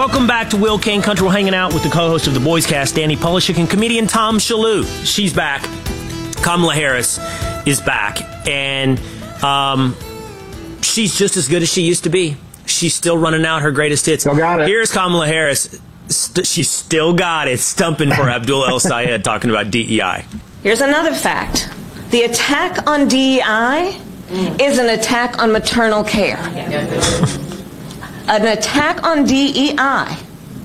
Welcome back to Will Kane Country. We're hanging out with the co-host of the Boys Cast, Danny Polishuk, and comedian Tom Shalhoub. She's back. Kamala Harris is back, and she's just as good as she used to be. She's still running out her greatest hits. Still got it. Here's Kamala Harris. She's still got it, stumping for Abdul El Sayed, talking about DEI. Here's another fact. The attack on DEI is an attack on maternal care. An attack on DEI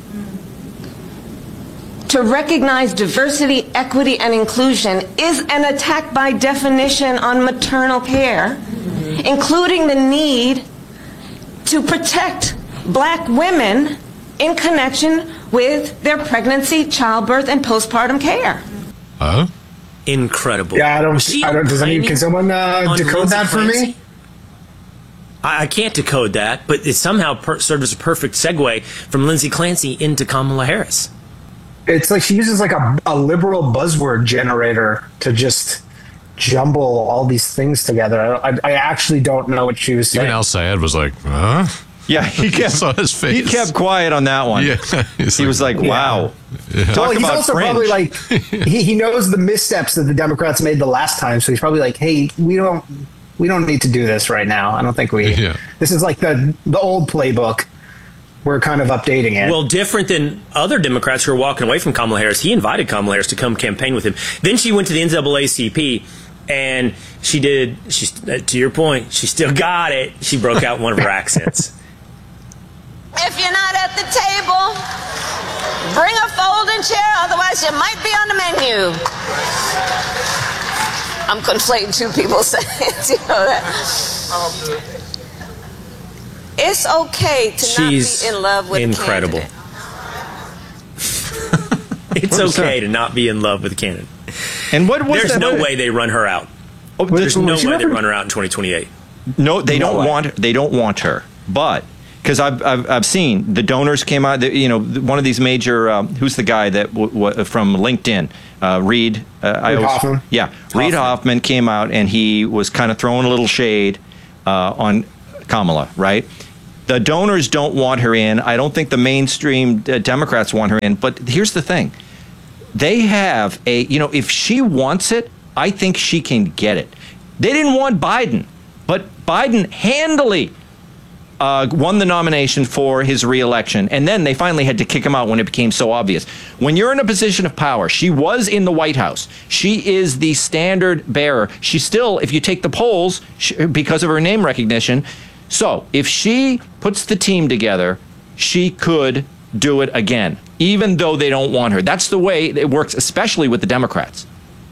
to recognize diversity, equity, and inclusion is an attack by definition on maternal care, including the need to protect black women in connection with their pregnancy, childbirth, and postpartum care. Huh? Incredible. Yeah, I don't. Can someone decode that for me? I can't decode that, but it somehow served as a perfect segue from Lindsey Clancy into Kamala Harris. It's like she uses like a liberal buzzword generator to just jumble all these things together. I actually don't know what she was saying. Even El Sayed was like, huh? Yeah, he kept saw his face. He kept quiet on that one. Yeah, he was like, "Wow." Yeah. Talk Well, he's about also fringe. probably like he knows the missteps that the Democrats made the last time, so he's probably like, "Hey, we don't need to do this right now. I don't think we. Yeah. This is like the old playbook. We're kind of updating it." Well, different than other Democrats who are walking away from Kamala Harris. He invited Kamala Harris to come campaign with him. Then she went to the NAACP, and to your point, she still got it. She broke out one of her accents. If you're not at the table, bring a folding chair, otherwise you might be on the menu. I'm conflating two people saying, you know that. It's okay to She's not be in love with incredible. a candidate. It's okay to not be in love with a candidate. And what was There's that? no way they run her out. Oh, There's no she way they never- run her out in 2028. No, they No don't way. want. They don't want her. But because I've seen the donors came out. One of these major. Who's the guy that from LinkedIn? Reid. Hoffman. Yeah, Reid Hoffman came out and he was kind of throwing a little shade on Kamala. Right. The donors don't want her in. I don't think the mainstream Democrats want her in. But here's the thing. They have a. If she wants it, I think she can get it. They didn't want Biden, but Biden handily won the nomination for his reelection, and then they finally had to kick him out when it became so obvious. When you're in a position of power, she was in the White House. She is the standard bearer. She still, if you take the polls, because of her name recognition, so if she puts the team together, she could do it again, even though they don't want her. That's the way it works, especially with the Democrats.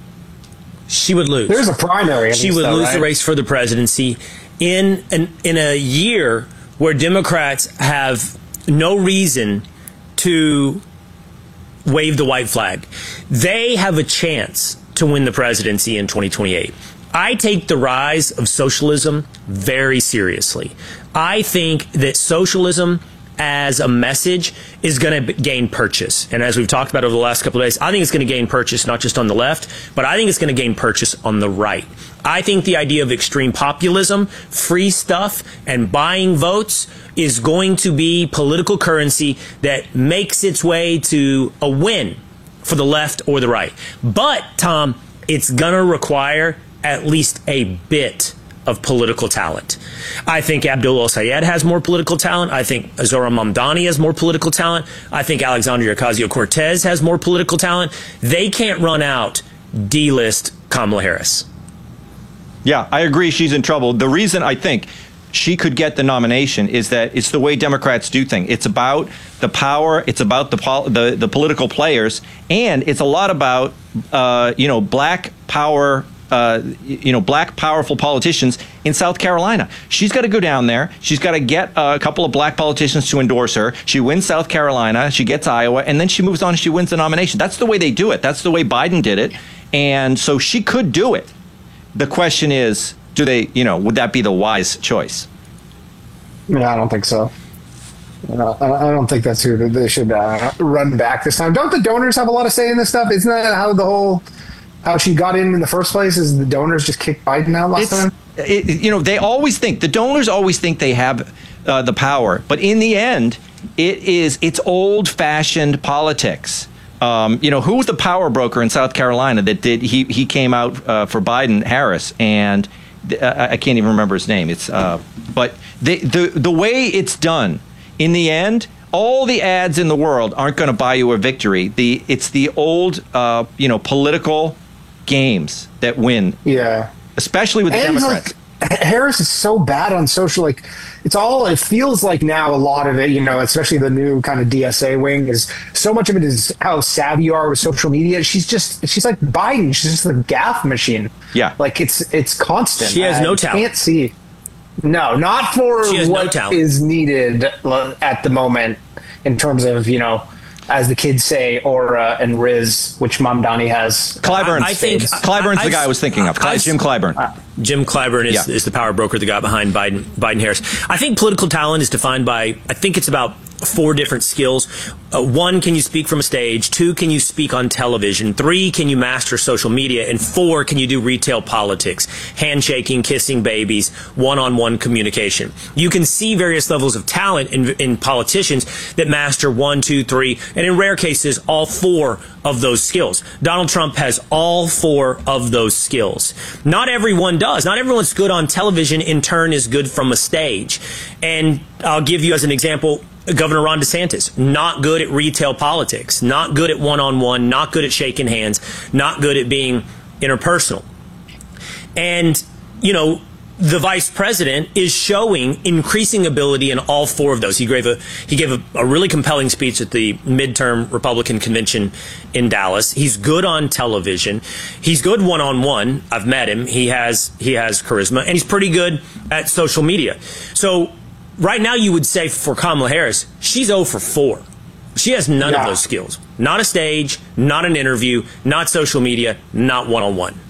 She would lose. There's a primary. She would lose the race for the presidency in a year where Democrats have no reason to wave the white flag. They have a chance to win the presidency in 2028. I take the rise of socialism very seriously. I think that socialism as a message is going to gain purchase. And as we've talked about over the last couple of days, I think it's going to gain purchase not just on the left, but I think it's going to gain purchase on the right. I think the idea of extreme populism, free stuff, and buying votes is going to be political currency that makes its way to a win for the left or the right. But, Tom, it's going to require at least a bit of political talent. I think Abdul El Sayed has more political talent. I think Zohran Mamdani has more political talent. I think Alexandria Ocasio-Cortez has more political talent. They can't run out D-list Kamala Harris. Yeah, I agree she's in trouble. The reason I think she could get the nomination is that it's the way Democrats do things. It's about the power. It's about the political players. And it's a lot about, black power black powerful politicians in South Carolina. She's got to go down there. She's got to get a couple of black politicians to endorse her. She wins South Carolina. She gets Iowa. And then she moves on and she wins the nomination. That's the way they do it. That's the way Biden did it. And so she could do it. The question is, do they, would that be the wise choice? Yeah, I don't think so. I don't think that's who they should run back this time. Don't the donors have a lot of say in this stuff? Isn't that how she got in the first place? Is the donors just kicked Biden out last time? They always think, the donors always think they have the power. But in the end, It's old-fashioned politics. Who was the power broker in South Carolina that he came out for Biden Harris, and I can't even remember his name. But the way it's done in the end, all the ads in the world aren't going to buy you a victory. It's the old political games that win. Yeah, especially with the Democrats. Harris is so bad on social, it feels like now a lot of it, especially the new kind of DSA wing, is so much of it is how savvy you are with social media. She's like Biden. She's just a gaffe machine. Yeah. Like it's constant. She has no talent. Can't see. No, not for what is needed at the moment in terms of, as the kids say, aura and Riz, which Mamdani has. Clyburn's. I think Clyburn's the guy I was thinking of. Jim Clyburn. Jim Clyburn is the power broker that got behind Biden Harris. I think political talent is defined by, I think it's about 4 different skills. 1, can you speak from a stage? 2, can you speak on television? 3, can you master social media? And 4, can you do retail politics? Handshaking, kissing babies, one-on-one communication. You can see various levels of talent in politicians that master 1, 2, 3, and in rare cases, all 4 of those skills. Donald Trump has all 4 of those skills. Not everyone does. Not everyone's good on television, in turn, is good from a stage. And I'll give you as an example, Governor Ron DeSantis, not good at retail politics, not good at one-on-one, not good at shaking hands, not good at being interpersonal. And, the vice president is showing increasing ability in all 4 of those. He gave a really compelling speech at the midterm Republican convention in Dallas. He's good on television. He's good one-on-one. I've met him. He has charisma, and he's pretty good at social media. So right now, you would say for Kamala Harris, she's 0 for 4. She has none of those skills. Not a stage, not an interview, not social media, not one-on-one.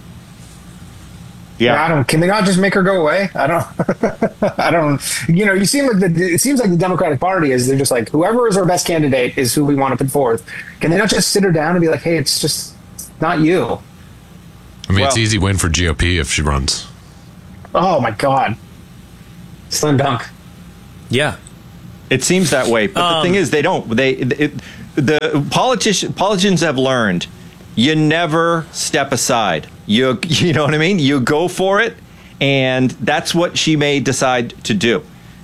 Yeah, can they not just make her go away? I don't. It seems like the Democratic Party they're just like, whoever is our best candidate is who we want to put forth. Can they not just sit her down and be like, hey, it's just not you? I mean, it's easy win for GOP if she runs. Oh my God, slam dunk. Yeah, it seems that way. But the thing is, they don't. The politicians have learned. You never step aside. You know what I mean? You go for it, and that's what she may decide to do.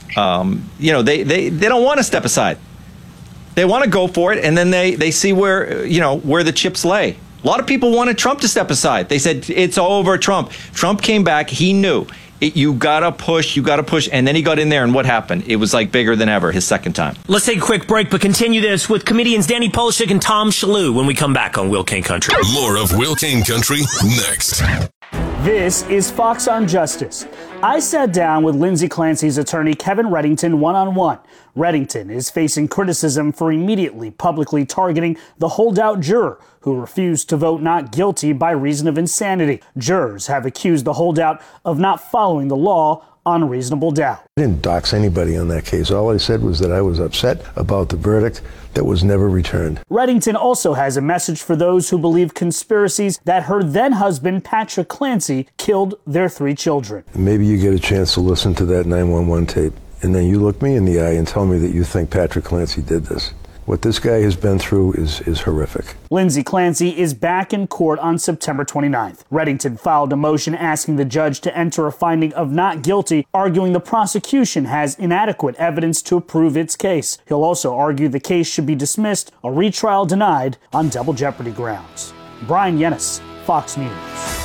They don't want to step aside. They want to go for it, and then they see where the chips lay. A lot of people wanted Trump to step aside. They said, it's over, Trump. Trump came back. He knew. You got to push, and then he got in there, and what happened? It was like bigger than ever, his second time. Let's take a quick break, but continue this with comedians Danny Polishek and Tom Shalhoub when we come back on Will Cain Country. More of Will Cain Country next. This is Fox on Justice. I sat down with Lindsay Clancy's attorney Kevin Reddington one-on-one. Reddington is facing criticism for immediately publicly targeting the holdout juror who refused to vote not guilty by reason of insanity. Jurors have accused the holdout of not following the law on reasonable doubt. I didn't dox anybody on that case. All I said was that I was upset about the verdict that was never returned. Reddington also has a message for those who believe conspiracies that her then-husband, Patrick Clancy, killed their 3 children. Maybe you get a chance to listen to that 911 tape, and then you look me in the eye and tell me that you think Patrick Clancy did this. What this guy has been through is horrific. Lindsay Clancy is back in court on September 29th. Reddington filed a motion asking the judge to enter a finding of not guilty, arguing the prosecution has inadequate evidence to prove its case. He'll also argue the case should be dismissed, a retrial denied on double jeopardy grounds. Brian Yennis, Fox News.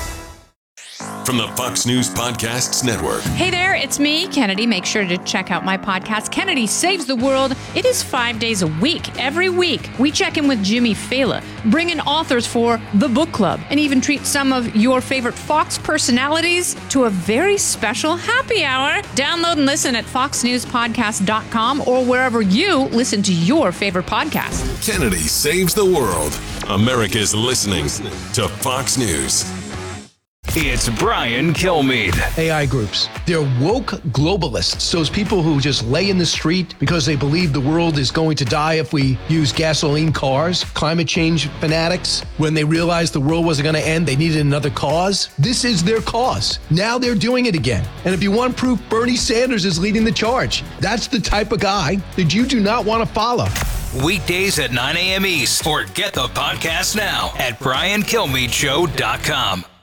From the Fox News Podcasts Network. Hey there, it's me, Kennedy. Make sure to check out my podcast, Kennedy Saves the World. It is 5 days a week. Every week, we check in with Jimmy Fallon, bring in authors for the book club, and even treat some of your favorite Fox personalities to a very special happy hour. Download and listen at foxnewspodcast.com or wherever you listen to your favorite podcast. Kennedy Saves the World. America's listening to Fox News. It's Brian Kilmeade. AI groups. They're woke globalists. Those people who just lay in the street because they believe the world is going to die if we use gasoline cars. Climate change fanatics. When they realized the world wasn't going to end, they needed another cause. This is their cause. Now they're doing it again. And if you want proof, Bernie Sanders is leading the charge. That's the type of guy that you do not want to follow. Weekdays at 9 a.m. East, or get the podcast now at BrianKilmeadeShow.com.